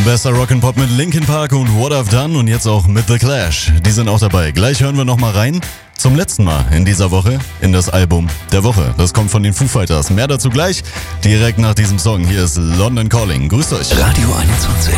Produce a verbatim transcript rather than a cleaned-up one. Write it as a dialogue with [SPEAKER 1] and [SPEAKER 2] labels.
[SPEAKER 1] Bester Rock'n'Pop mit Linkin Park und What I've Done und jetzt auch mit The Clash. Die sind auch dabei. Gleich hören wir nochmal rein. Zum letzten Mal in dieser Woche in das Album der Woche. Das kommt von den Foo Fighters. Mehr dazu gleich direkt nach diesem Song. Hier ist London Calling. Grüßt euch.
[SPEAKER 2] Radio einundzwanzig.